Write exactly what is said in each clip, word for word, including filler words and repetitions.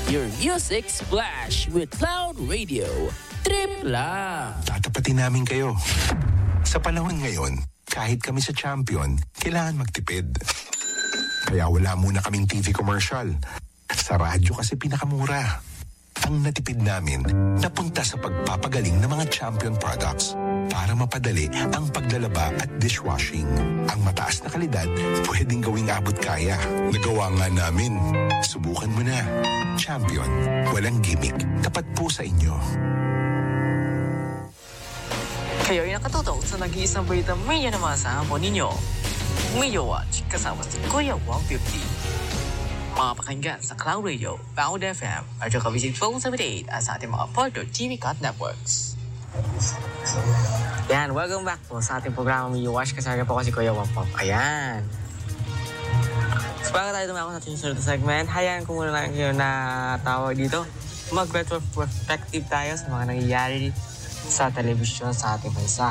Your music splash with Cloud Radio. Trip lang. Tatapatin namin kayo. Sa panahon ngayon, kahit kami sa Champion, kailangan magtipid. Kaya wala muna kaming T V commercial. Sa radyo kasi pinakamura. Ang natipid namin, napunta sa pagpapagaling ng mga Champion products para mapadali ang paglalaba at dishwashing. Ang mataas na kalidad, pwedeng gawing abot kaya. Nagawa nga namin. Subukan mo na. Champion. Walang gimmick. Tapat po sa inyo. Kayo'y nakatutok sa nag-iisang balita media na maasahan po ninyo. Media Watch kasama si Kuya one fifty. Mga pakinggan sa Cloud Radio, Cloud F M, at yung kabisit phone seventy-eight at sa ating mga partner T V Cut Networks. Yan, welcome back po sa ating programa Media Watch. Kasama po kasi Kuya one fifty. Ayan. So, bago tayo tumako sa ating sunod na segment, hayaan ko muna lang kayo na tawag dito. Mag-retrospective tayo sa mga nangyayari sa telebisyon sa ating bansa.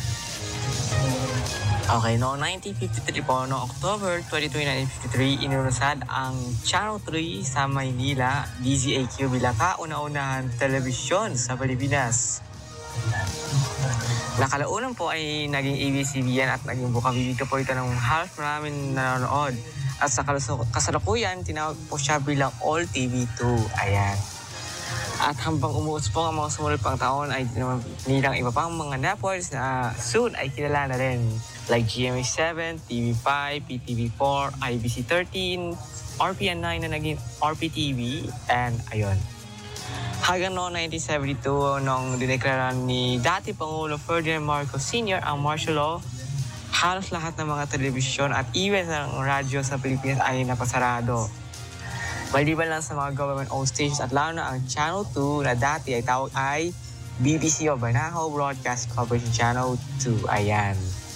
Okay, noong nineteen fifty-three po, noong October twenty-two, nineteen fifty-three, inunusad ang Channel three sa Maynila, D Z A Q bilang kauna-unahan telebisyon sa Pilipinas. Nakalaunan po ay naging A B C B N at naging bukang bibig po ito ng halos maraming nanonood. At sa kasalukuyan, tinawag po siya bilang All T V two. Ayan. At hambang umuuspong ang mga sumunod pang taon ay nilang iba pang mga networks na soon ay kilala na rin. Like G M A seven, T V five, P T V four, I B C thirteen, R P N nine na naging R P T V, and ayun. Hanggang noong nineteen seventy-two, nung dineklara ni dati Pangulo Ferdinand Marcos Senior ang martial law, halos lahat ng mga telebisyon at even ng radyo sa Pilipinas ay napasarado. Maliban lang sa mga government-owned stations at lalo na ang Channel two na dati ay tawag ay B B C o Banahaw Broadcast Corporation Channel two. Ayan.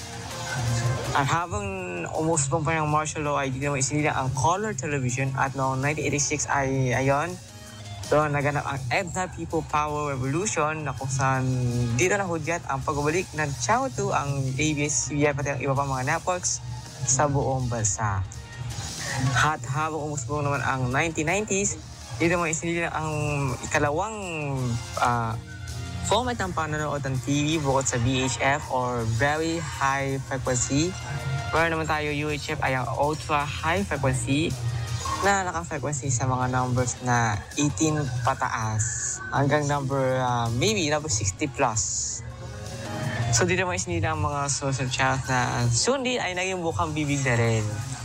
At habang umusbong pa ng martial law ay dito naman isinilang ang color television at noong nineteen eighty-six ay ayon, doon naganap ang EDNA People Power Revolution na kung saan dito nahudyat ang pagbabalik ng Channel two, ang A B S C B N pati ang iba pang mga networks sa buong bansa. At habang umusbong naman ang nineteen nineties, dito naman isinilang ang ikalawang uh, format ng panonood ng T V bukod sa V H F or Very High Frequency. Meron naman tayo U H F ay ang Ultra High Frequency na naka-frequency sa mga numbers na eighteen pataas hanggang number uh, maybe number sixty plus. So dito naman isinilang ang mga social channels na soon din ay naging bukang bibig na rin.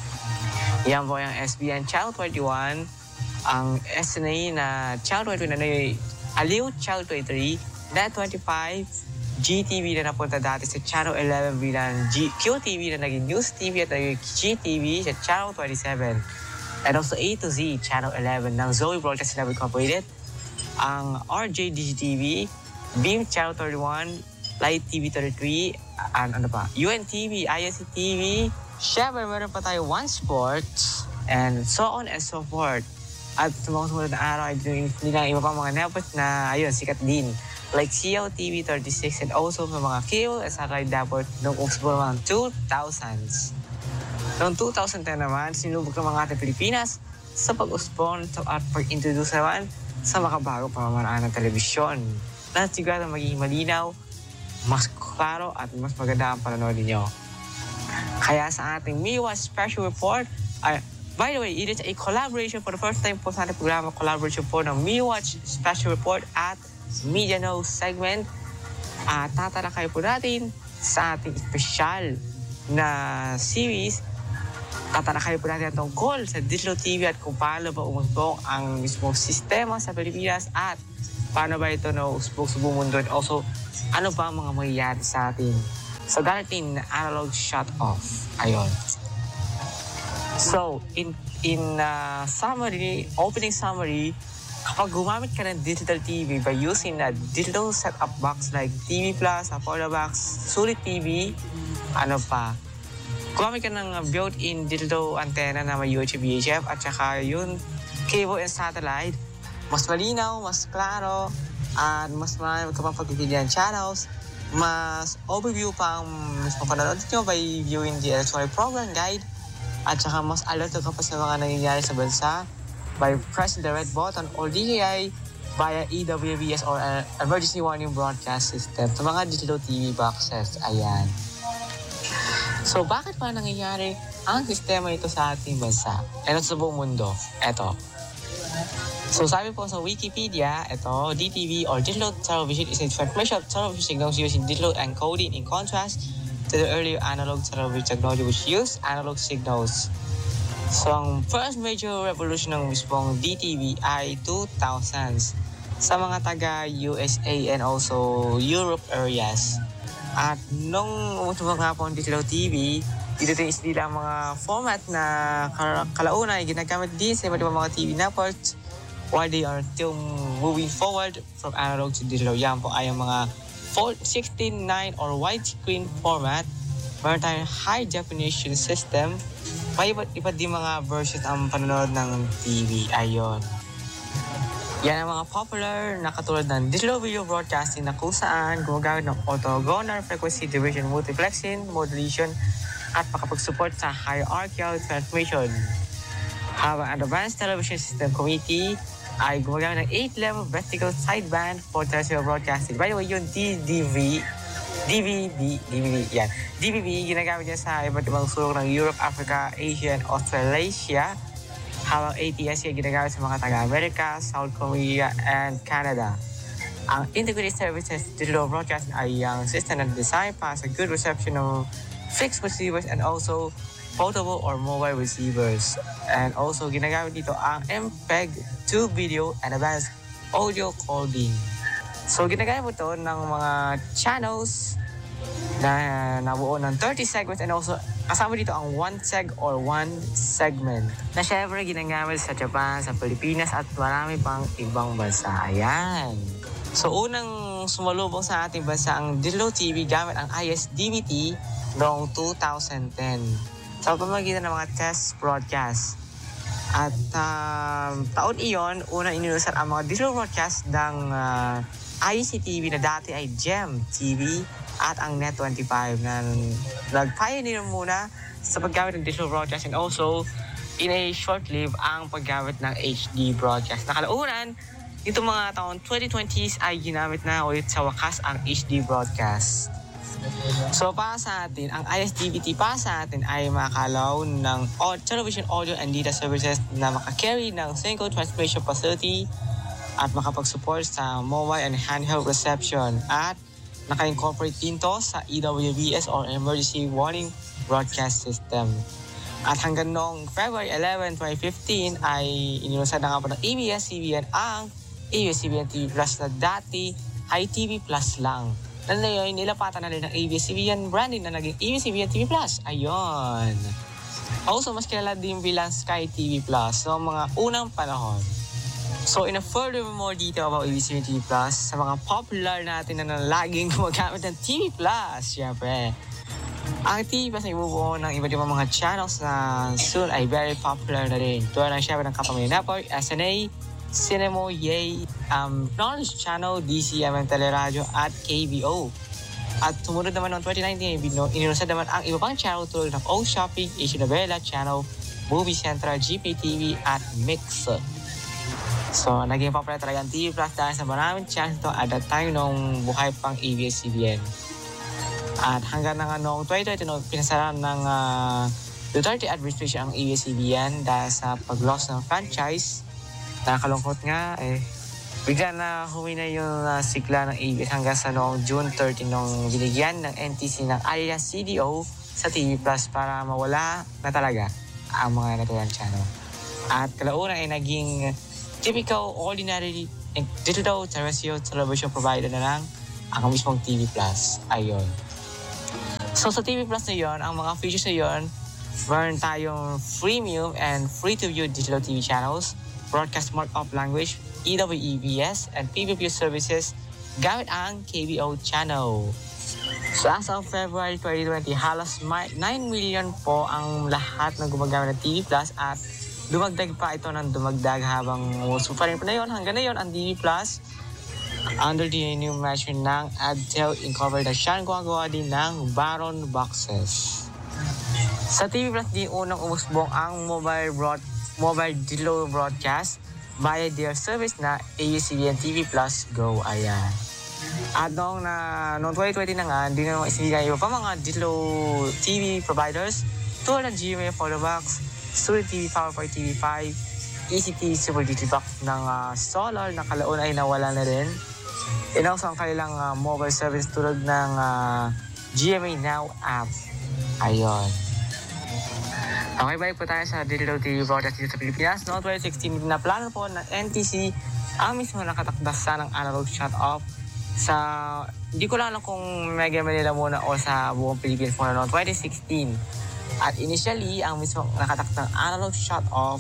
Yan po yung S B N Channel twenty-one, ang S N A na Channel twenty-one na Aliw Channel twenty-three, Net twenty-five, G T V na napunta dati sa Channel eleven bilang G- Q T V na naging News T V at naging G T V sa Channel twenty-seven. And also A to Z, Channel eleven ng Zoe Broadcast Network Incorporated, ang R J D G T V, Beam Channel thirty-one, Light T V thirty-three, and ano pa, U N T V, I S C T V, syempre meron pa tayo One Sports, and so on and so forth. At sa mga sumunod na araw ay nilang iba pang mga networks na ayun, sikat din. Like C O T V thirty-six and also sa mga cable at satellite network noong usbo ng two thousands. Noong two thousand ten naman, sinubok ng mga ating Pilipinas sa pag-usbong at pag-introduce naman sa makabagong pamamaraan ng telebisyon na sigurado magiging malinaw, mas klaro at mas maganda ang panonood ninyo. Kaya sa ating Miwa Special Report, uh, by the way, it is a collaboration for the first time po sa ating programa, collaboration po ng Miwatch Special Report at Media Know segment. Uh, tatalakay po natin sa ating special na series. Tatalakay po natin tungkol sa digital T V at kung paano ba umusbong ang mismong sistema sa Pilipinas at paano ba ito na usbong sa buong mundo, and also ano ba ang mga mangyayari sa atin sa darating na analog shut-off. Ayun. So, in in uh, summary, opening summary, kapag gumamit ka ng digital T V by using a digital set-up box like T V Plus, Apollo Box, Sulit T V, ano pa, gumamit ka ng built-in digital antenna na may U H F, V H F, at saka yung cable and satellite, mas malinaw, mas klaro, at mas marami ka pang pagpipilian channels, mas overview pa ang mismo panonood nyo by viewing the electronic program guide, at saka mas alert ka pa sa mga nangyayari sa bansa, by pressing the red button or D J I via E W B S or uh, Emergency Warning Broadcast System sa mga digital T V boxes. Ayan. So, bakit pa nangyayari ang sistema ito sa ating bansa? Ano sa buong mundo? Eto. So, sabi po sa Wikipedia, ito, D T V or digital television is a transmission of television signals using digital encoding in contrast to the earlier analog television technology which used analog signals. So, ang first major revolution ng mismong D T V ay two thousands sa mga taga-U S A and also Europe areas. At nung umutubo nga po ang digital T V, dito din is nila ang mga format na kalauna ay ginagamit din sa iba't ibang mga T V networks while they are still moving forward from analog to digital. Yan po ay ang mga sixteen nine or widescreen format. Meron tayong high definition system. May iba't iba't din mga versions ang panonood ng T V. Ayon. Yan ang mga popular na katulad ng digital video broadcasting na kung saan gumagamit ng orthogonal frequency division multiplexing, modulation, at makapag-support sa hierarchical transmission. Habang ang Advanced Television System Committee ay gumagamit ng eight level vertical sideband for terrestrial broadcasting. By the way, yung D D V, D V B, D V B, yan. D V B, ginagamit niya sa iba't ibang sulok ng Europe, Africa, Asia, and Australasia. Habang A T S ay ginagamit sa mga taga-America, South Korea, and Canada. Ang Integrated Services Digital Broadcasting ay ang system na design para sa good reception ng fixed receivers and also portable or mobile receivers. And also, ginagamit dito ang M P E G two video and advanced audio coding. So, ginagamit mo ito ng mga channels na nabuo ng thirty segments and also kasama dito ang one seg or one segment na syempre ginagamit sa Japan, sa Pilipinas at marami pang ibang bansa. Ayan. So, unang sumalubong sa ating bansa ang digital T V gamit ang I S D B T noong two thousand ten sa pamamagitan ng mga test broadcast. At um, taon iyon, unang inilunsad ang mga digital broadcast ng uh, I C T V na dati ay G E M T V at ang Net twenty-five na nag-pioneer muna sa paggamit ng digital broadcast and also in a short-lived ang paggamit ng H D broadcast. Nakalaunan, dito mga taon twenty twenties ay ginamit na ulit sa wakas ang H D broadcast. So para sa atin, ang I S D B T para sa atin ay makakalaw ng television audio and data services na makakarry ng single transmission facility at makapag-support sa mobile and handheld reception at naka-incorporate din to sa E W B S or Emergency Warning Broadcast System. At hanggang noong February eleventh, twenty fifteen ay inilunsad na nga po ng A B S C B N ang A B S C B N T V Plus na dati ay T V Plus lang. Na ngayon, nilapatan na rin ng A B S C B N branding na naging A B S C B N T V Plus. Ayun. Also, mas kilala din bilang Sky T V Plus noong mga unang panahon. So, in a further more detail about A B S C B N T V Plus, sa mga popular natin na laging gumagamit ng T V Plus, syempre. Ang T V Plus ay ibubuo ng iba't ibang mga channels na soon ay very popular na rin. Tulad ng syempre ng Kapamilya Network, S N A, Cinemo, Yay, um, Knowledge Channel, D C M M Teleradio, at K B O. At sumunod naman noong twenty nineteen, inilunsad naman ang iba pang channel tulad ng O Shopping, Asia Novela Channel, Movie Central, G P T V, at Mix. So, naging popular talaga ang T V Plus dahil sa maraming channels ito at that time nung buhay pang A B S C B N. At hanggang na nga noong twenty twenty, no, pinasara ng uh, Duterte administration ang A B S C B N dahil sa pag-loss ng franchise. Nakakalungkot nga, eh, bigla na humina yung uh, sigla ng A B S hanggang sa noong June thirteenth nung binigyan ng N T C ng alias C D O sa T V Plus para mawala na talaga ang mga naturang channel. At kalaunan ay naging typical, ordinary, digital terrestrial television provider na lang ang mismong T V Plus. Ayun. So sa T V Plus na yun, ang mga features na yun, meron tayong freemium and free-to-view digital T V channels, broadcast markup language, E W E B S, and P V P services gamit ang K B O channel. So as of February twenty twenty, halos nine million po ang lahat ng gumagamit ng T V Plus at dumagdag pa ito ng dumagdag habang so pa rin pa na yun. Hanggang na yun, ang T V Plus under the new management ng AdTel Incorporated na siyang gumagawa din ng Baron Boxes. Sa T V Plus din unang umusbong ang mobile broad mobile digital broadcast via their service na A B S C B N T V Plus Go. Ayan. At noong, na, noong twenty twenty na nga, hindi na isinigay iba pa mga digital T V providers tulad ng G M A Fotobox, Studio T V, PowerPoint T V five, E C T Super D T Box ng uh, Solar na kalaon ay nawala na rin. And also ang kanilang uh, mobile service tulad ng uh, G M A Now app. Ayun. Okay, balik po tayo sa digital T V broadcast dito sa Pilipinas. Noong twenty sixteen, na plano po ng N T C ang mismo nakatakdasa ng analog shut-off sa, hindi ko lang alam kung Mega Manila muna o sa buong Pilipinas muna noong twenty sixteen. At initially, ang mismo nakatakdang analog shut-off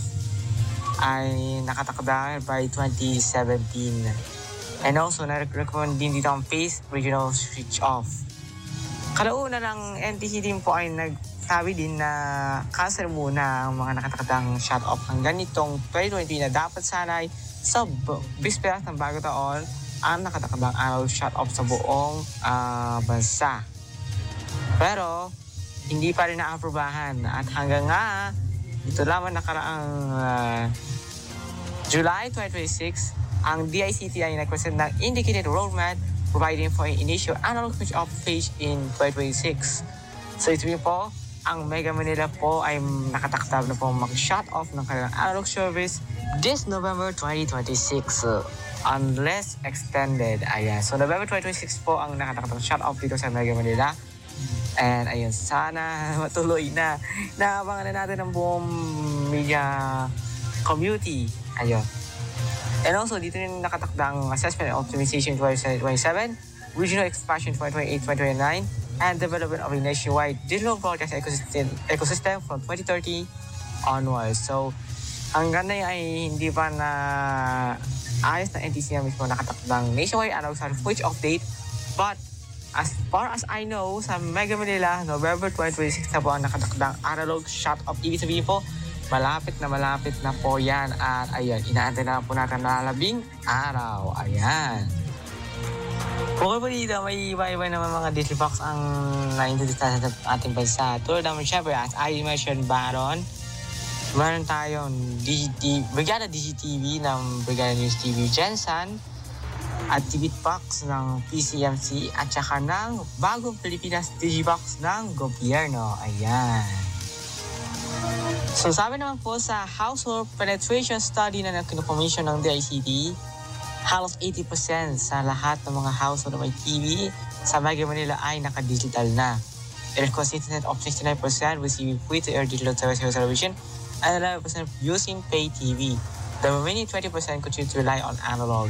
ay nakatakda by twenty seventeen. And also, na-recommend din dito ang phase regional switch-off. Kalauna ng N T C din po ay nagsabi din na cancel muna ang mga nakatakdang shut-off ng ganitong twenty twenty na dapat sanay sa bisperas ng bago taon ang nakatakdang analog shut-off sa buong uh, bansa. Pero, hindi pa rin na-aprobahan. At hanggang nga, ito lamang nakaraang uh, July twenty twenty-six, ang D I C T ay nag-present ng indicated roadmap providing for an initial analog switch-off phase in twenty twenty-six. So ito po, ang Mega Manila po ay nakatakdab na po mag-shut off ng kanilang analog service this November twenty twenty-six. Uh, unless extended. Ayan. So November twenty twenty-six po ang nakatakdab shut off dito sa Mega Manila. And ayun, sana matuloy na. Naabangan na natin ang buong media community. Ayun. And also, dito yung nakatakdang assessment and optimization twenty twenty-seven, regional expansion twenty twenty-eight twenty twenty-nine, and development of a nationwide digital broadcast ecosystem, ecosystem from twenty thirty onwards. So, hanggang na ay hindi pa na ayos na N T C na mismo nakatakdang nationwide analog switch off date. But, as far as I know, sa Mega Manila, November twenty twenty-six na po ang nakatakdang analog shut off. Ibig sabihin po, malapit na malapit na po yan. At ayan, inaantay na po natin na labing araw. Ayan. Okay po dito, may iba-iba naman mga digibox ang na-introduce sa ating bansa. Tulad naman syempre, as I mentioned, Baron, meron tayong D G T V, Brigada D G T V ng Brigada News T V Jensen, at Digibox ng P C M C, at saka ng Bagong Pilipinas Digibox ng gobyerno. Ayan. So sabi naman po sa household penetration study na nag-confirmation ng D I C T, halos eighty percent sa lahat ng mga household na may T V sa Mega Manila ay naka-digital na. It consisted of sixty-nine percent receiving free-to-air digital television and eleven percent using pay T V. The remaining twenty percent continue to rely on analog.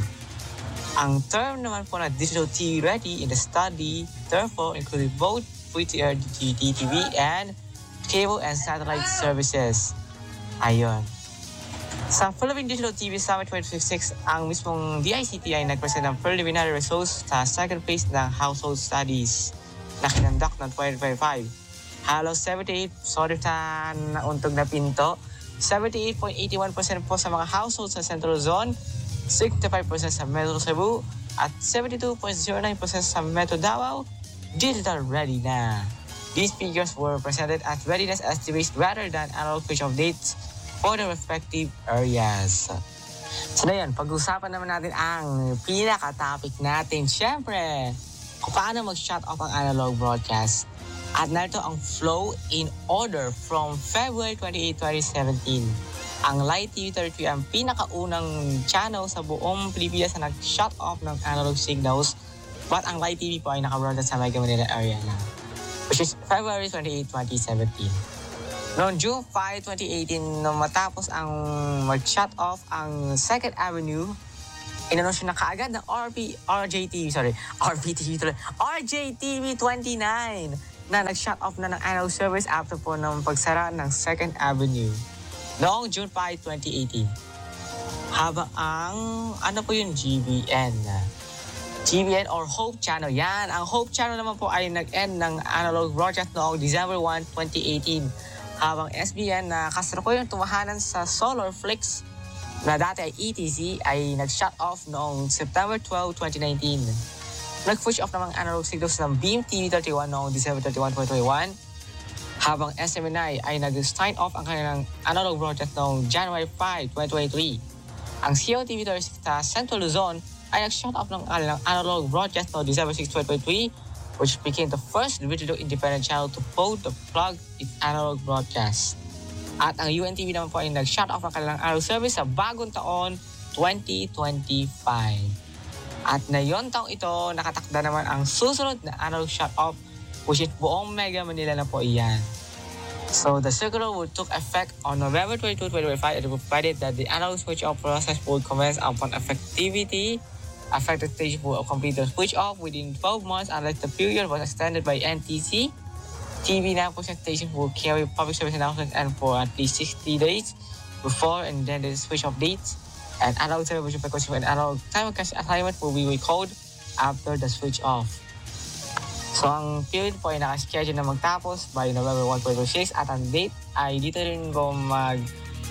Ang term naman po na digital T V ready in the study therefore included both free-to-air D T V and cable and satellite services. Ayun. Sa Philippine Digital T V Summit twenty twenty-six, ang mismong D I C T ay nag-present ng preliminary results sa second phase ng household studies na kinandak ng twenty twenty-five. Halos seventy-eight, sorry ta nauntog na pinto, seventy-eight point eight one percent po sa mga households sa Central Zone, sixty-five percent sa Metro Cebu, at seventy-two point zero nine percent sa Metro Davao, digital ready na. These figures were presented as readiness estimates rather than analog switch-off dates for the respective areas. So na yan, pag-usapan naman natin ang pinaka-topic natin. Siyempre, kung paano mag-shut off ang analog broadcast. At narito ang flow in order from February twenty-eighth, twenty seventeen. Ang Light T V thirty-three ang pinakaunang channel sa buong Pilipinas na nag-shut off ng analog signals. But ang Light T V po ay naka-broadcast sa Mega Manila area na, which is February twenty-eighth, twenty seventeen. Noong June fifth, twenty eighteen, nung matapos ang mag-shut off ang Second Avenue, inanosyo na kaagad ng R P, R J T V, sorry, R P T V tuloy, R J T V twenty-nine na nag-shut off na ng analog service after po ng pagsara ng Second Avenue noong June fifth, twenty eighteen. Habang ang, ano po yung G B N? G B N or Hope Channel. Yan, ang Hope Channel naman po ay nag-end ng analog broadcast noong December first, twenty eighteen. Habang S B N na kasalukuyang tumahanan sa Solar Flix na dati ay E T C ay nag-shut off noong September twelfth, twenty nineteen. Nag-switch off namang analog signals ng Beam T V thirty-one noong December thirty-first, twenty twenty-one. Habang S M N I ay nag-sign off ang kanilang analog broadcast noong January fifth, twenty twenty-three. Ang C O T V thirty-six sa Central Luzon ay nag-shut off ng kanilang analog broadcast noong December sixth, twenty twenty-three, which became the first regional independent channel to pull the plug its analog broadcast. At ang U N T V naman po ay nag-shut off ng kanilang analog service sa bagong taon, twenty twenty-five. At na yon taong ito, nakatakda naman ang susunod na analog shut-off, which is buong Mega Manila na po iyan. So the circular would took effect on November twenty-second, twenty twenty-five, and it provided that the analog switch-off process would commence upon effectivity. Affected station will complete the switch-off within twelve months unless the period was extended by N T C. T V nine percent station will carry public service announcements and for at least sixty days before and then the switch-off dates. And analog television frequency and analog time assignment will be recalled after the switch-off. So, ang period po ay nakaschedule na magtapos by November first, twenty twenty-six at ang date ay dito rin ko mag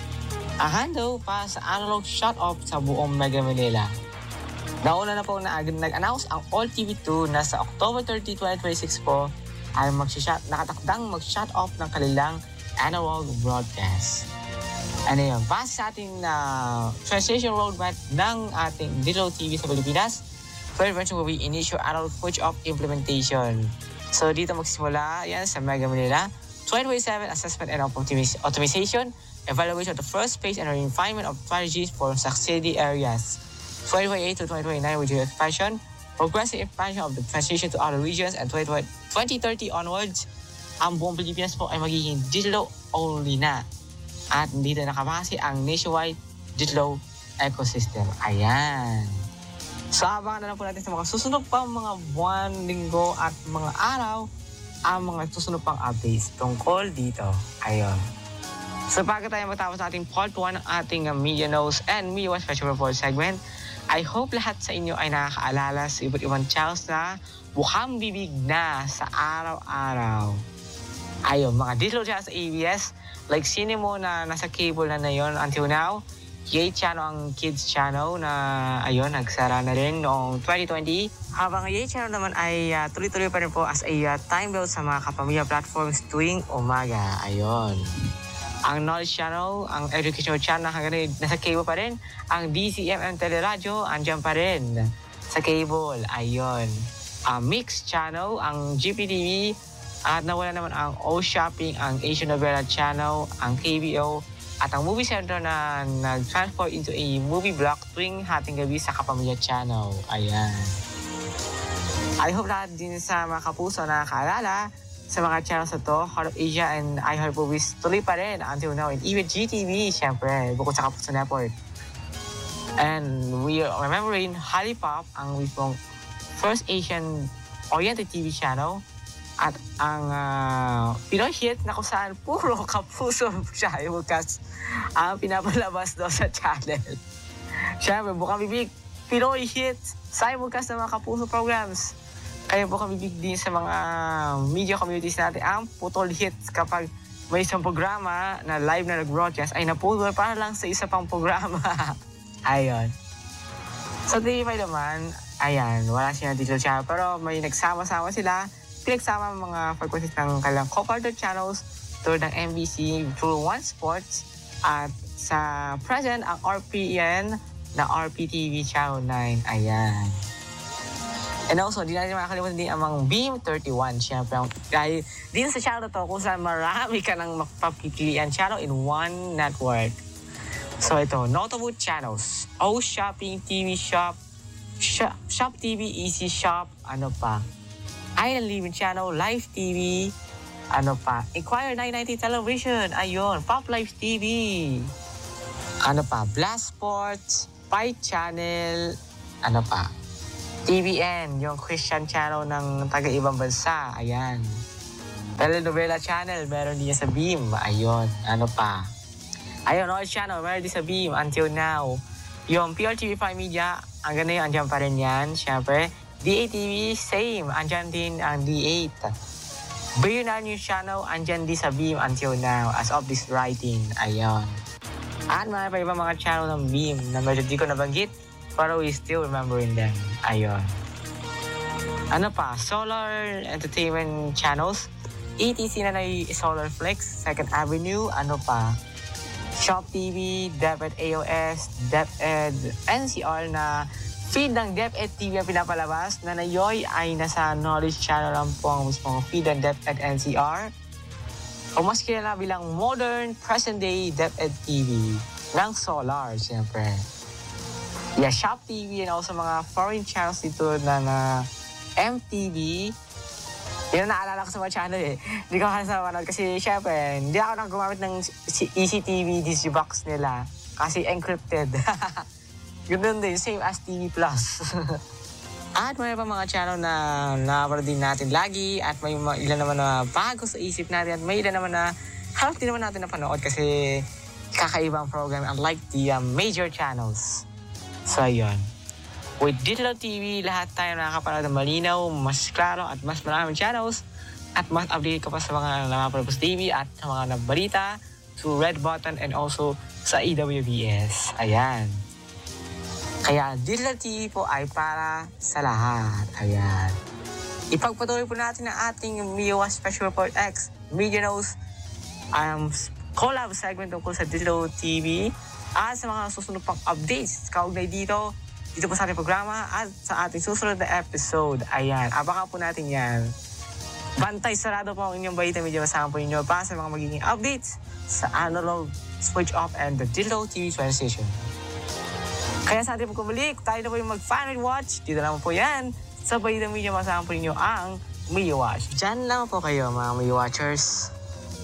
ahando pa sa analog shut-off sa buong Mega Manila. Nauna na po na nag-announce ang All T V two na sa October thirtieth, twenty twenty-six po ay mag-shut, nakatakdang mag-shut-off ng kanilang analog broadcast. Ano yun? Base sa ating uh, transition roadmap ng ating digital T V sa Pilipinas, first version will be initial analog switch-off implementation. So dito magsisimula yan sa Mega Manila. twenty twenty-seven assessment and optimization, evaluation of the first phase and refinement of strategies for succeeding areas. twenty twenty-eight to twenty twenty-nine with your expansion, progressive expansion of the transition to other regions, and twenty thirty onwards, ang buong Pilipinas po ay magiging digital only na. At dito nakabase ang nationwide digital ecosystem. Ayan. So, abangan na lang po natin sa mga susunod pang mga buwan, linggo at mga araw ang mga susunod pang updates tungkol dito. Ayun. So, bago tayo matapos sa ating part one ng ating uh, Media News and Media Watch Special Report segment, I hope lahat sa inyo ay nakakaalala sa iba't ibang channels na bukang bibig na sa araw-araw. Ayun, mga digital channels sa A B S, like Cinemo na nasa cable na na yun until now. Yay Channel ang kids channel na ayun, nagsara na rin noong twenty twenty. Habang Yay Channel naman ay uh, tuloy-tuloy pa rin po as a uh, time belt sa mga kapamilya platforms tuwing umaga. Ayun. Ang Knowledge Channel, ang Educational Channel hanggang nasa cable pa rin. Ang D C M M Teleradio, andyan pa rin sa cable. Ayun. Ang Mix Channel, ang G P T V, at nawala naman ang O Shopping, ang Asian Novela Channel, ang K B O, at ang Movie Center na nag-transfer into a movie block tuwing hating gabi sa Kapamilya Channel. Ayan. I hope lahat din sa mga kapuso na nakaalala sa mga channels na to, Heart of Asia and iHeart Movies, tuloy pa rin until now. And even G T V, syempre, bukod sa Kapuso Network. And we are remembering Halipop, ang wipong first Asian-oriented T V channel. At ang uh, Pinoy Hit na kung saan puro kapuso siya bukas ang pinapalabas doon sa channel. Siyempre, bukang bibig, Pinoy Hit, simulcast ng mga kapuso programs. Kaya bukang bibig din sa mga media communities natin ang putol hits kapag may isang programa na live na nag-broadcast ay naputol para lang sa isa pang programa. Ayun. Sa T V five naman, ayan, wala siya digital channel pero may nagsama-sama sila. Pinagsama ang mga frequencies ng kanilang co-partner channels tulad ng M B C through One Sports at sa present ang R P N na R P T V Channel nine. Ayan. And also, di natin makakalimutan din ang mga Beam thirty-one. Siyempre, dahil din sa channel to kung saan marami ka ng mapapipilian channel in one network. So ito, notable channels. O Shopping, T V Shop, Shop, Shop T V, Easy Shop, ano pa? Island Living Channel, Live T V, ano pa? Inquire nine ninety Television, ayun, Pop Live T V, ano pa? Blast Sports, Pi Channel, ano pa? T V N, yung Christian channel ng taga-ibang bansa, ayan. Telenovela Channel, meron din sa Beam, ayun, ano pa? Ayun, All Channel, meron din sa Beam until now. Yung P R T V five Media, ang ganda yun, andyan pa rin yan, syempre. D A T V, same. Andyan din ang D eight. Bayunan News Channel, andyan din sa Beam until now as of this writing. Ayan. At mga pa ibang mga channel ng Beam na medyo di ko nabanggit pero we still remembering them. Ayan. Ano pa? Solar Entertainment Channels, E T C na na Solar Flex, Second Avenue, ano pa? Shop T V, DepEd A O S, DepEd N C R na feed ng DepEd T V ang pinapalabas na nayoy ay nasa Knowledge Channel lang po ang mismong feed ng DepEd N C R. O mas kilala bilang modern, present-day DepEd T V ng Solar, siyempre. Yeah, Shop T V and also mga foreign channels dito na na M T V. Yun ang naalala ko sa mga channel eh. Hindi ko kasi manood kasi syempre, hindi ako nang gumamit ng E C T V Digibox nila kasi encrypted. Yun din, same as T V Plus. At may pa mga channel na napanood din natin lagi at may ilan naman na bago sa isip natin at may ilan naman na harap din naman natin na panood kasi kakaibang program unlike the uh, major channels. So, yun. With digital T V, lahat tayo nakakapanood ng malinaw, mas klaro at mas maraming channels at mas update ka pa sa mga napapanood sa T V at sa mga nabalita to Red Button and also sa A W B S. Ayan. Kaya digital T V po ay para sa lahat. Ayan. Ipagpatuloy po natin ang ating M I O A Special Report X Media News um, collab segment tungkol sa digital T V at sa mga susunod pang updates kaugnay dito dito po sa ating programa at sa ating susunod na episode. Ayan, abangan po natin yan. Bantay sarado po ang inyong Balita Media. Masama po ninyo pa sa mga magiging updates sa analog, switch off, and the digital T V transition. Kaya sa ating pagkumalik, tayo na po yung mag-final watch. Dito naman po yan. Sa Balita Media, masama po ninyo ang M I O Watch. Diyan lang po kayo, mga M I O Watchers.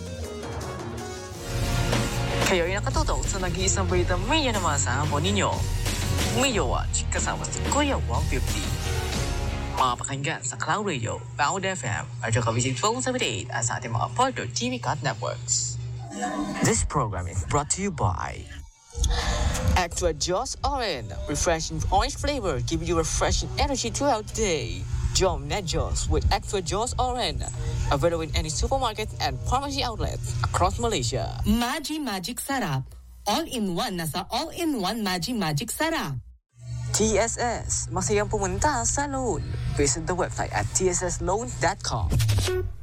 Kayo ay nakatutok sa nag-iisang Balita Media na masama po ninyo. M I O Watch, kasama si Kuya one fifty. Mga pakinggan sa Cloud Radio, Pound F M, at yung kabisit phone seventy-eight at sa ating mga partner T V Cut Networks. This program is brought to you by Extra Joss Orange, refreshing orange flavor, giving you refreshing energy throughout the day. Jom Net Joss with Extra Joss Orange, available in any supermarket and pharmacy outlets across Malaysia. Magi Magic Sarap. All-in-one nasa all-in-one Magi Magic Sarap. T S S, masayang pumunta sa loan. Visit the website at t s s loan dot com.